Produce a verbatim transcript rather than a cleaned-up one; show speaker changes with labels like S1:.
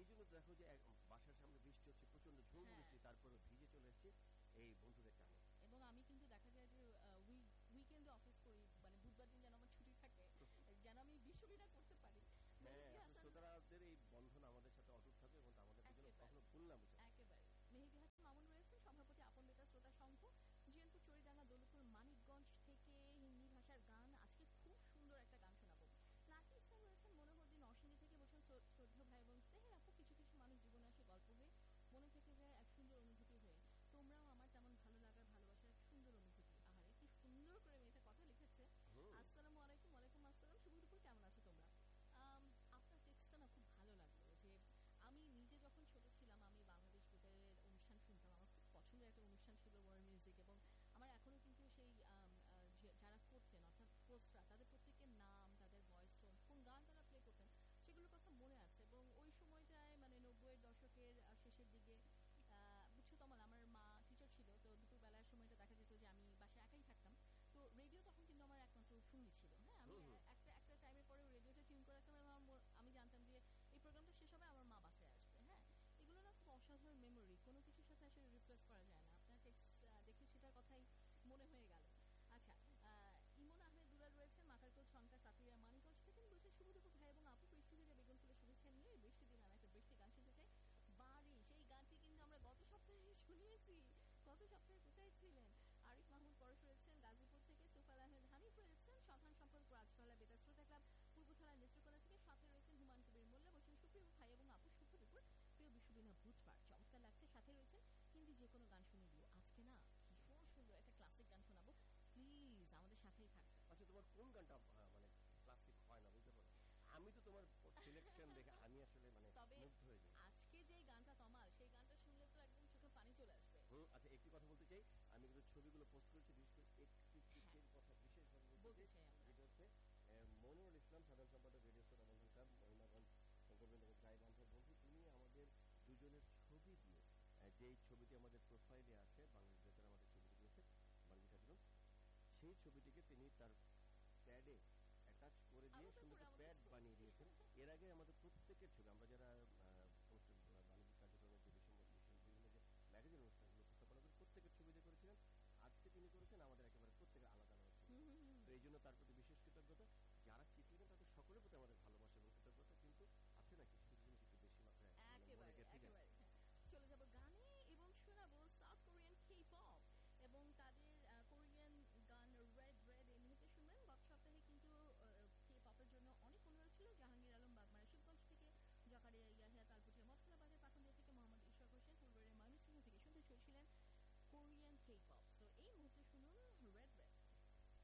S1: জন্য দেখো যে এক বাসার সামনে বৃষ্টি হচ্ছে, প্রচন্ড ঝড়
S2: হ্যাঁ।
S1: বৃষ্টি, তারপরেও ভিজে চলে এসেছি এই বন্ধুদের টানে।
S2: এবং আমি কিন্তু দেখা যায় যে আ উই উইকেন্ডে অফিস করি। মানে বুধবার দিন যেন আমার ছুটি থাকে। যেন আমি বিশ্ববিদ্যালয় পড়তে পারি।
S1: হ্যাঁ,
S2: মেহেদী
S1: আসলে
S2: হাসান
S1: শ্রোতারাদের এই বন্ধন আমাদের সাথে অটুট থাকবে এবং আমাদেরকে যেন
S2: একেবারে,
S1: কখনো ভুল না বুঝে।
S2: একেবারে। মেহেদী হাসান মামুন রয়েছেন সভাপতি আপন বেতা শ্রোতা সংঘ। জিয়ানপুর, চুয়াডাঙ্গা, দৌলতপুর, মানিকগঞ্জ থেকে হিন্দি ভাষার গান। আজকে খুব সুন্দর একটা গান শোনাবো। লাকি ইসলাম রয়েছেন মনোহরদী, নরসিংদী থেকে বলছেন শ্র শ্রদ্ধেয় ভাই বোন স্নেহের আপু, কিছু, কিছু মানুষ জীবনে আসে গল্প হয়ে, মনে থেকে যায় এক সুন্দর অনুভূতি হয়ে। তোমরাও আমার তেমন ভালো লাগার ভালোবাসার এক সুন্দর অনুভূতি। আহারে কি সুন্দর করে মেয়েটা কথা লিখেছে।
S1: হুম।
S2: আসসালামু আলাইকুম। ওয়ালাইকুম আসসালাম। শুভ দুপুর, কেমন আছো তোমরা? আম আপনার টেক্সটটা না খুব ভালো লাগলো যে আমি নিজে যখন ছোট ছিলাম আমি বাংলাদেশ বেতারের অনুষ্ঠান শুনতাম। আমার খুব পছন্দের একটা অনুষ্ঠান ছিল ওয়ার্ল্ড মিউজিক এবং আমার এখনো কিন্তু সেই আম আ যে যারা করতেন অর্থাৎ হোস্টরা তাদের প্রত্যেকের নাম, তাদের ভয়েস টোন, কোন গান তারা প্লে করতেন সেগুলোর কথা মনে আছে এবং ওই সময়টায় মানে নব্বই এর দশকের আ শেষের দিকে আ বুঝছো তমাল আমার মা টিচার ছিল। তো দুপুরবেলার সময়টা দেখা যেত যে আমি বাসায় একাই থাকতাম। তো রেডিও তখন কিন্তু আমার একমাত্র সঙ্গী ছিল। হ্যাঁ? আমি
S1: হুম,
S2: এ
S1: হুম।
S2: একটা একটা টাইমের পরে রেডিওটা টিউন করে রাখতাম এবং আমার ম আমি জানতাম যে এই প্রোগ্রামটা শেষ হবে আমার মা বাসায় আসবে। হ্যাঁ? এগুলো না খুব অসাধারণ মেমোরি। কোনো কিছুর সাথে আসলে রিপ্লেস করা যায় না। আপনার টেক্সট আ দেখে সেটার কথাই মনে হয়ে গেল। আচ্ছা, আ ইমন আহমেদ দুলাল রয়েছেন মাথারকুল, ছনকা, সাতুরিয়া, মানিকগঞ্জ থেকে বলছেন শুভ দুপুর ভাই এবং আপু, বৃষ্টি ভেজা বেগুন ফুলের শুভেচ্ছা নিয়ে এই বৃষ্টির দিনে আমি একটা বৃষ্টি গান শুনতে চাই। বারিশ, এই গানটি কিন্তু আমরা গত সপ্তাহে শুনিয়েছি। গত সপ্তাহে কোথায় ছিলেন? আরিফ মাহমুদ পরশ রয়েছেন গাজীপুর থেকে, তোফায়েল আহমেদ হানিফ রয়েছেন সাধারণ সম্পাদক রাজবালা বেতার শ্রোতা ক্লাব পূর্বথানার নেত্রকোনা থেকে, সাথে রয়েছেন হুমায়ুন কবির মোল্লা বলছেন সুপ্রিয় ভাই এবং আপু শুভ দুপুর। প্রিয় বিশ্ববিদ্যালয় বুধবার চমৎকার লাগছে, সাথে রয়েছেন হিন্দি যে কোনো গান শুনে দিও। আজকে না ভীষণ সুন্দর একটা ক্লাসিক গান শোনাবো। প্লিজ আমাদের সাথেই থাকবেন।
S1: আচ্ছা, তোমার কোন গানটা আ মানে ক্লাসিক হয় না বুঝতে পারলাম না। আমি তো তোমার প সিলেকশন দেখে আমি আসলে মানে
S2: তবে
S1: মুগ্ধ হয়ে যাই।
S2: আজকে যেই গানটা তমাল সেই গানটা শুনলে তো একদম চোখে পানি চলে আসবে।
S1: হুম, আচ্ছা একটি কথা বলতে চাই। আমি কিন্তু ছবিগুলো পোস্ট করেছি। বিশেষ করে একটি
S2: হ্যাঁ,
S1: চিত্রের কথা বিশেষভাবে বলতে
S2: বলতে
S1: চাই।
S2: চাই আমরা।
S1: যেটা হচ্ছে অ্যা মনিরুল ইসলাম, সাধারণ সম্পাদক রেডিও শ্রোতা বন্ধন ক্লাব, মহিমাগঞ্জ শঙ্করবৃন্দ গাইবান্ধার বন্ধু। তিনি আমাদের দুজনের ছবি দিয়ে অ্যা যেই ছবিটি আমাদের প্রোফাইলে আছে, বাংলাদেশ বেতার আমাদের ছবিটি দিয়েছে, বাংলাদেশ কার্যক্রম। সেই ছবিটিকে তিনি তার প্যাডে অ্যাটাচ করে দিয়ে
S2: আলাদা
S1: সুন্দর
S2: করে
S1: একটা
S2: আমাদের
S1: প্যাড
S2: ছবি।
S1: বানিয়ে দিয়েছেন। এর আগে আমাদের প্রত্যেকের ছবি আমরা যারা